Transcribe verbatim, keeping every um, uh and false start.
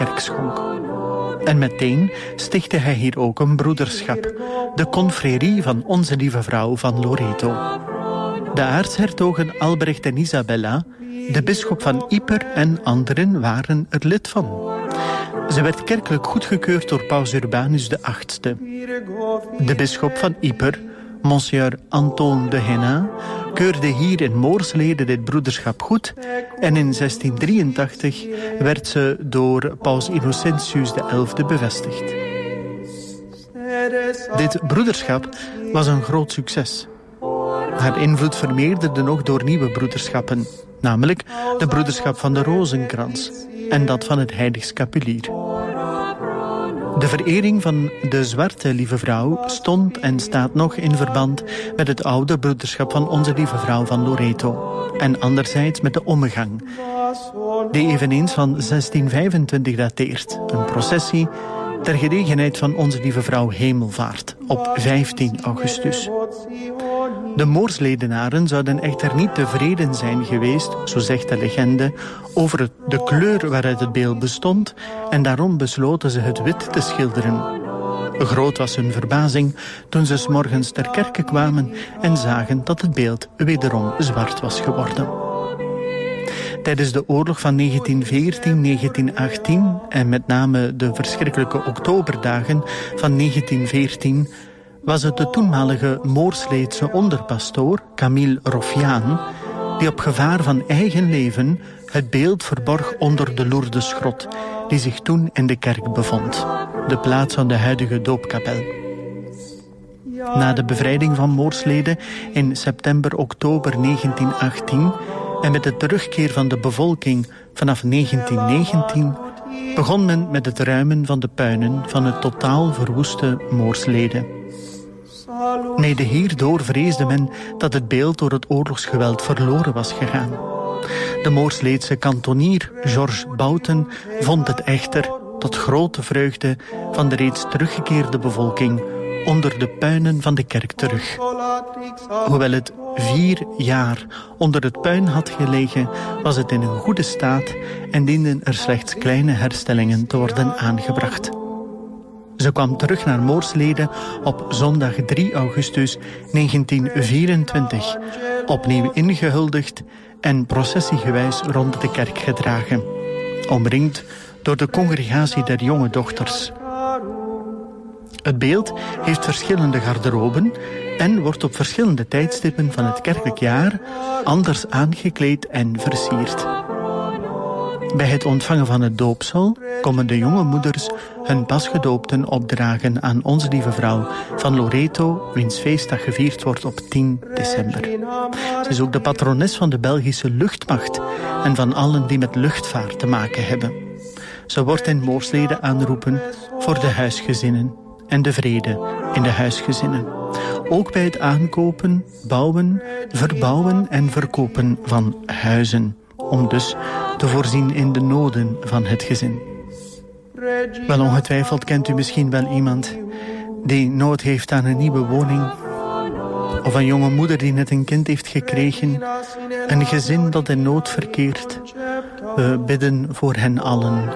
kerk schonk. En meteen stichtte hij hier ook een broederschap, de confrérie van Onze Lieve Vrouw van Loreto. De aartshertogen Albrecht en Isabella, de bisschop van Ieper en anderen waren er lid van. Ze werd kerkelijk goedgekeurd door paus Urbanus de achtste. De bisschop van Ieper, Monsieur Antoine de Hennin, keurde hier in Moorslede dit broederschap goed en in zestien drieëntachtig werd ze door paus Innocentius de elfde bevestigd. Dit broederschap was een groot succes. Haar invloed vermeerderde nog door nieuwe broederschappen, namelijk de broederschap van de Rozenkrans en dat van het Heilig Scapulier. De verering van de Zwarte Lieve Vrouw stond en staat nog in verband met het oude broederschap van Onze Lieve Vrouw van Loreto en anderzijds met de ommegang, die eveneens van zestien vijfentwintig dateert, een processie ter gelegenheid van Onze Lieve Vrouw Hemelvaart op vijftien augustus. De Moorsledenaren zouden echter niet tevreden zijn geweest, zo zegt de legende, over de kleur waaruit het beeld bestond en daarom besloten ze het wit te schilderen. Groot was hun verbazing toen ze 's morgens ter kerke kwamen en zagen dat het beeld wederom zwart was geworden. Tijdens de oorlog van negentien veertien negentien achttien en met name de verschrikkelijke oktoberdagen van negentien veertien... was het de toenmalige Moorsleedse onderpastoor, Camille Roffiaan, die op gevaar van eigen leven het beeld verborg onder de Lourdesgrot, die zich toen in de kerk bevond, de plaats van de huidige doopkapel. Na de bevrijding van Moorslede in september-oktober negentien achttien en met de terugkeer van de bevolking vanaf negentien negentien... begon men met het ruimen van de puinen van het totaal verwoeste Moorslede. Mede hierdoor vreesde men dat het beeld door het oorlogsgeweld verloren was gegaan. De Moorsleedse kantonier Georges Bouten vond het echter, tot grote vreugde van de reeds teruggekeerde bevolking, onder de puinen van de kerk terug. Hoewel het vier jaar onder het puin had gelegen, was het in een goede staat en dienden er slechts kleine herstellingen te worden aangebracht. Ze kwam terug naar Moorslede op zondag drie augustus negentien vierentwintig, opnieuw ingehuldigd en processiegewijs rond de kerk gedragen, omringd door de congregatie der jonge dochters. Het beeld heeft verschillende garderoben en wordt op verschillende tijdstippen van het kerkelijk jaar anders aangekleed en versierd. Bij het ontvangen van het doopsel komen de jonge moeders hun pasgedoopten opdragen aan Onze Lieve Vrouw van Loreto, wiens feestdag gevierd wordt op tien december. Ze is ook de patrones van de Belgische luchtmacht en van allen die met luchtvaart te maken hebben. Ze wordt in Moorslede aangeroepen voor de huisgezinnen en de vrede in de huisgezinnen. Ook bij het aankopen, bouwen, verbouwen en verkopen van huizen, om dus te voorzien in de noden van het gezin. Wel ongetwijfeld kent u misschien wel iemand die nood heeft aan een nieuwe woning, of een jonge moeder die net een kind heeft gekregen, een gezin dat in nood verkeert. We bidden voor hen allen